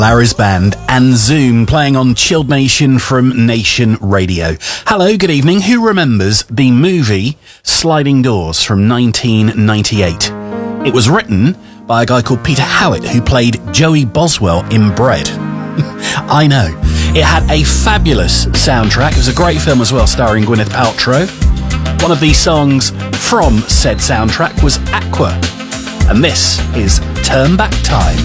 Larry's Band and Zoom playing on Chilled Nation from Nation Radio. Hello, good evening. Who remembers the movie Sliding Doors from 1998? It was written by a guy called Peter Howitt, who played Joey Boswell in Bread. I know. It had a fabulous soundtrack. It was a great film as well, starring Gwyneth Paltrow. One of the songs from said soundtrack was Aqua. And this is Turn Back Time.